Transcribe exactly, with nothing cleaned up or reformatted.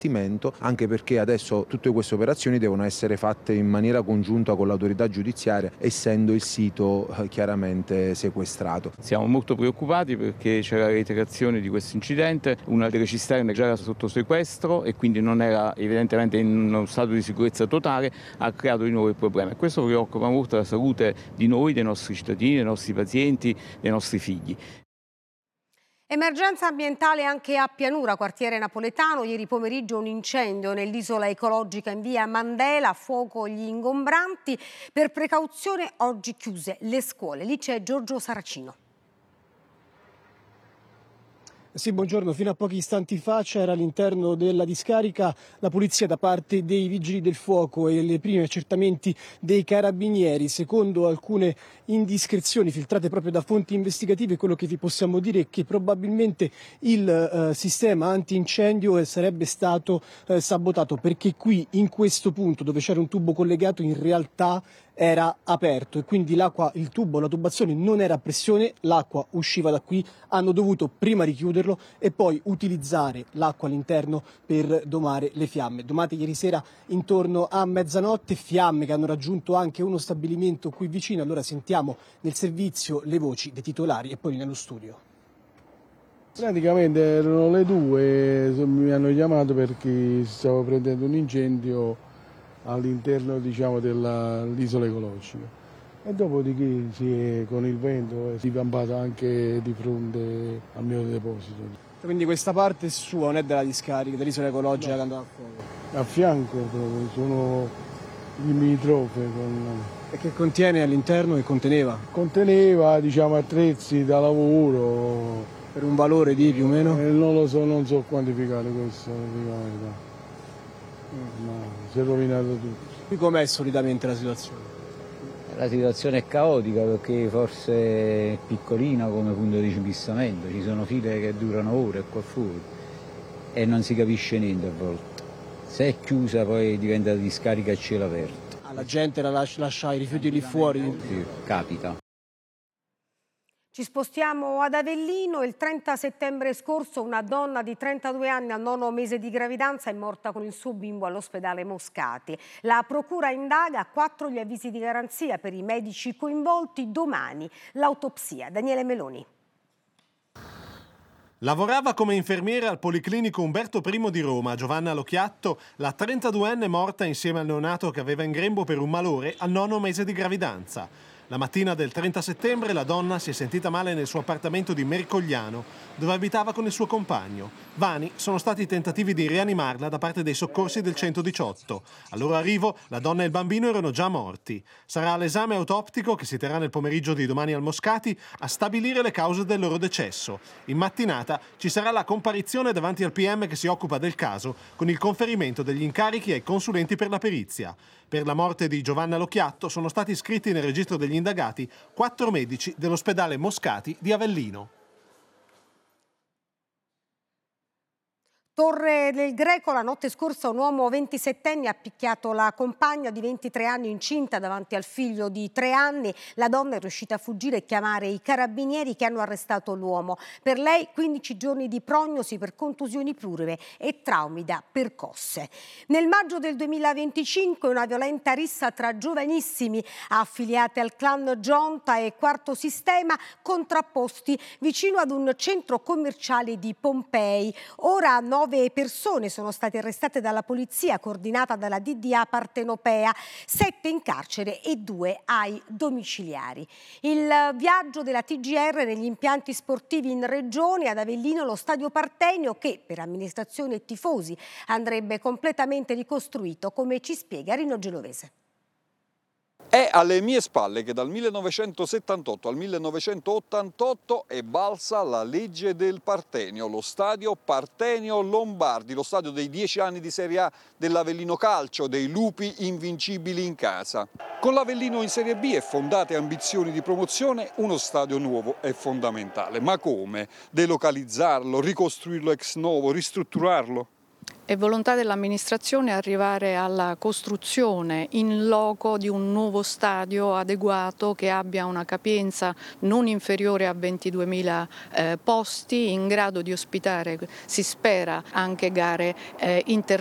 anche perché adesso tutte queste operazioni devono essere fatte in maniera congiunta con l'autorità giudiziaria, essendo il sito eh, chiaramente sequestrato. Siamo molto preoccupati perché c'era la reiterazione di questo incidente, una delle cisterne già era sotto sequestro e quindi non era evidentemente in uno stato di sicurezza totale, ha creato di nuovo il problema. E questo preoccupa molto la salute di noi, dei nostri cittadini, dei nostri pazienti, dei nostri figli. Emergenza ambientale anche a Pianura, quartiere napoletano. Ieri pomeriggio un incendio nell'isola ecologica in via Mandela, a fuoco gli ingombranti. Per precauzione oggi chiuse le scuole. Lì c'è Giorgio Saracino. Sì, buongiorno. Fino a pochi istanti fa c'era all'interno della discarica la polizia da parte dei vigili del fuoco e i primi accertamenti dei carabinieri. Secondo alcune indiscrezioni filtrate proprio da fonti investigative, quello che vi possiamo dire è che probabilmente il eh, sistema antincendio sarebbe stato eh, sabotato, perché qui in questo punto dove c'era un tubo collegato in realtà era aperto e quindi l'acqua, il tubo, la tubazione non era a pressione, l'acqua usciva da qui, hanno dovuto prima richiuderlo e poi utilizzare l'acqua all'interno per domare le fiamme. Domate ieri sera intorno a mezzanotte, fiamme che hanno raggiunto anche uno stabilimento qui vicino. Allora sentiamo nel servizio le voci dei titolari e poi nello studio. Praticamente erano le due, mi hanno chiamato perché si stava prendendo un incendio all'interno, diciamo, dell'isola ecologica, e dopodiché si è, con il vento si è campato anche di fronte al mio deposito. Quindi questa parte è sua, non è della discarica, dell'isola ecologica, no, che andava a fuoco? A fianco proprio, sono limitrofe con... E che contiene all'interno, che conteneva? Conteneva, diciamo, attrezzi da lavoro. Per un valore di più o meno? Eh, non lo so, non so quantificare questo, praticamente. Ma si è rovinato tutto. Qui com'è solitamente la situazione? La situazione è caotica perché forse è piccolina come punto di smistamento, ci sono file che durano ore qua fuori e non si capisce niente a volte. Se è chiusa poi diventa discarica a cielo aperto. Ah, la gente la lascia, lascia i rifiuti lì fuori? Sì, capita. Ci spostiamo ad Avellino. Il trenta settembre scorso una donna di trentadue anni al nono mese di gravidanza è morta con il suo bimbo all'ospedale Moscati. La procura indaga, quattro gli avvisi di garanzia per i medici coinvolti. Domani l'autopsia. Daniele Meloni. Lavorava come infermiera al Policlinico Umberto I di Roma. Giovanna Locchiatto, la trentaduenne morta insieme al neonato che aveva in grembo per un malore al nono mese di gravidanza. La mattina del trenta settembre la donna si è sentita male nel suo appartamento di Mercogliano, dove abitava con il suo compagno. Vani sono stati i tentativi di rianimarla da parte dei soccorsi del centodiciotto. Al loro arrivo la donna e il bambino erano già morti. Sarà l'esame autoptico, che si terrà nel pomeriggio di domani al Moscati, a stabilire le cause del loro decesso. In mattinata ci sarà la comparizione davanti al P M che si occupa del caso, con il conferimento degli incarichi ai consulenti per la perizia. Per la morte di Giovanna Locchiatto sono stati iscritti nel registro degli indagati quattro medici dell'ospedale Moscati di Avellino. Torre del Greco, la notte scorsa un uomo ventisettenne ha picchiato la compagna di ventitré anni incinta davanti al figlio di tre anni. La donna è riuscita a fuggire e chiamare i carabinieri che hanno arrestato l'uomo. Per lei quindici giorni di prognosi per contusioni pluriche e traumi da percosse. Nel maggio del duemilaventicinque una violenta rissa tra giovanissimi affiliati al clan Gionta e Quarto Sistema contrapposti vicino ad un centro commerciale di Pompei. Ora nove persone sono state arrestate dalla polizia coordinata dalla D D A partenopea, sette in carcere e due ai domiciliari. Il viaggio della T G R negli impianti sportivi in regione, ad Avellino lo stadio Partenio, che per amministrazione e tifosi andrebbe completamente ricostruito, come ci spiega Rino Genovese. È alle mie spalle che dal millenovecentosettantotto al millenovecentottantotto è valsa la legge del Partenio, lo stadio Partenio Lombardi, lo stadio dei dieci anni di Serie A dell'Avellino Calcio, dei lupi invincibili in casa. Con l'Avellino in Serie B e fondate ambizioni di promozione, uno stadio nuovo è fondamentale. Ma come? Delocalizzarlo, ricostruirlo ex novo, ristrutturarlo? È volontà dell'amministrazione arrivare alla costruzione in loco di un nuovo stadio adeguato che abbia una capienza non inferiore a ventiduemila eh, posti, in grado di ospitare, si spera, anche gare eh, internazionali.